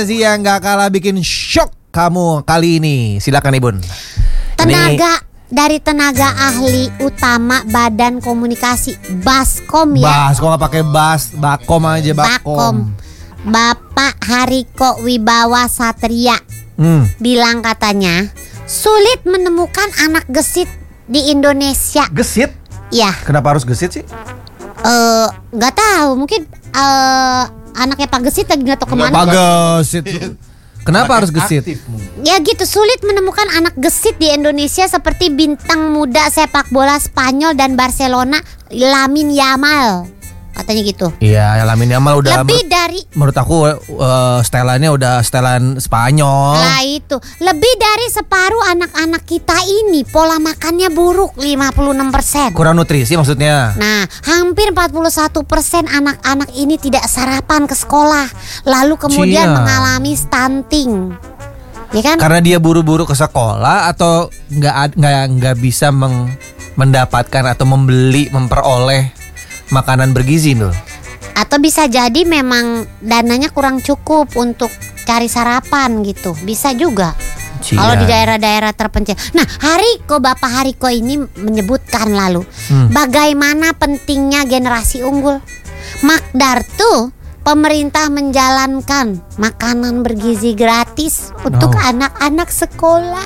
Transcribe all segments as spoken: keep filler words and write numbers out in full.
yang gak kalah bikin shock kamu kali ini. Silakan Ibun. Tenaga ini... dari tenaga ahli utama Badan Komunikasi Baskom ya. Bas, kok gak pakai bas, Bakom aja Bakom. Bakom. Bapak Hariko Wibawa Satria hmm. bilang katanya sulit menemukan anak gesit di Indonesia. Gesit? Ya. Kenapa harus gesit sih? Eh, nggak tahu, mungkin uh, anaknya Pak Gesit lagi nggak tahu kemana. Pak Gesit. Kenapa harus gesit? Ya gitu, sulit menemukan anak gesit di Indonesia seperti bintang muda sepak bola Spanyol dan Barcelona Lamine Yamal. Katanya gitu. Iya, Lamine Yamal udah lebih dari menurut aku uh, setelannya udah setelan Spanyol. Lah itu, lebih dari separuh anak-anak kita ini pola makannya buruk, lima puluh enam persen. Kurang nutrisi maksudnya. Nah, hampir empat puluh satu persen anak-anak ini tidak sarapan ke sekolah, lalu kemudian Cia. mengalami stunting. Ya kan? Karena dia buru-buru ke sekolah atau nggak nggak nggak bisa meng, mendapatkan atau membeli memperoleh makanan bergizi loh. Atau bisa jadi memang dananya kurang cukup untuk cari sarapan gitu. Bisa juga. Kalau di daerah-daerah terpencil. Nah, Hariko, Bapak Hariko ini menyebutkan lalu hmm. bagaimana pentingnya generasi unggul. Makdar tuh pemerintah menjalankan makanan bergizi gratis untuk oh. anak-anak sekolah.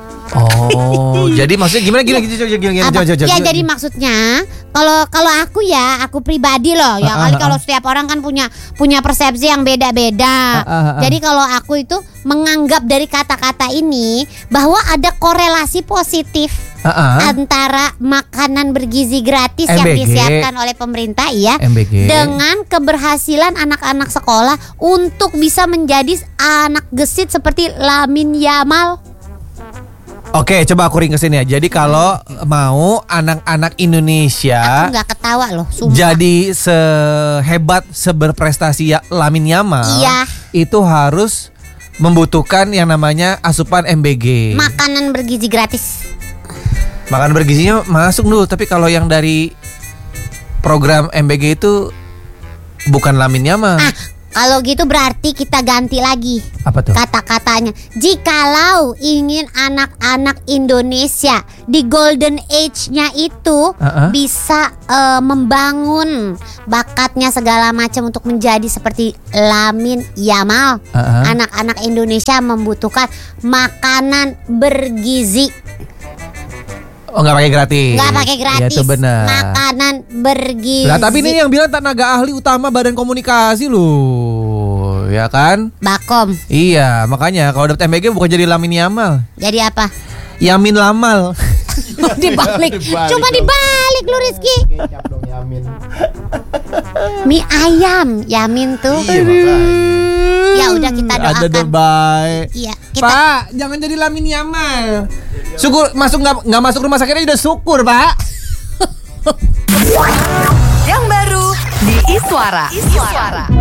Oh, jadi maksudnya gimana gimana gitu gimana, gimana, gimana, gimana, ya jadi maksudnya kalau kalau aku ya aku pribadi loh ya ah, kali ah, kalau ah. setiap orang kan punya punya persepsi yang beda-beda. Ah, ah, ah. Jadi kalau aku itu menganggap dari kata-kata ini bahwa ada korelasi positif ah, ah. antara makanan bergizi gratis M B G. yang disiapkan oleh pemerintah ya M B G. dengan keberhasilan anak-anak sekolah untuk bisa menjadi anak gesit seperti Lamine Yamal. Oke, coba aku ringkesin ya. Jadi kalau mau anak-anak Indonesia, aku nggak ketawa loh, sumpah. Jadi sehebat, seberprestasi ya Lamine Yamal, iya. itu harus membutuhkan yang namanya asupan M B G. Makanan bergizi gratis. Makanan bergizinya masuk dulu, tapi kalau yang dari program M B G itu bukan Lamine Yamal. Ah. Kalau gitu berarti kita ganti lagi. Apa tuh? Kata-katanya. Jikalau ingin anak-anak Indonesia di golden age-nya itu uh-uh. bisa uh, membangun bakatnya segala macam untuk menjadi seperti Lamine Yamal. Uh-uh. Anak-anak Indonesia membutuhkan makanan bergizi. Oh, nggak pakai gratis. Nggak pakai gratis. Ya, itu benar. Makanan bergizi. Nah, tapi ini yang bilang tenaga ahli utama Badan Komunikasi loh, ya kan? Bakom. Iya, makanya kalau dapat M B G bukan jadi Lamine Yamal. Jadi apa? Yamin Lamal. dibalik. dibalik. Coba dibalik lu Rizky. Kecap dong Yamin. Mie ayam Yamin tuh. Iya, ya udah kita doakan. Ada terbaik. Iya, kita... Pak, jangan jadi Lamine Yamal. Syukur masuk nggak nggak masuk rumah sakit aja udah syukur, Pak. Yang baru di Iswara. Iswara.